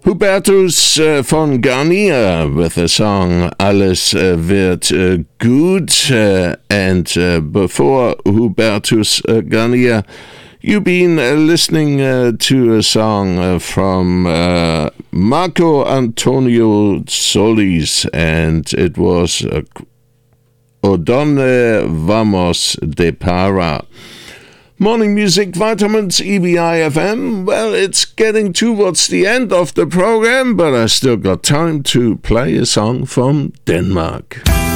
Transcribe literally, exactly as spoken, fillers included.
Hubertus uh, von Garnier with the song Alles uh, wird uh, gut. Uh, and uh, before Hubertus uh, Garnier, you've been uh, listening uh, to a song uh, from uh, Marco Antonio Solis, and it was uh, O Donde Vamos de Para. Morning Music Vitamins, E B I F M. Well, it's getting towards the end of the program, but I still got time to play a song from Denmark.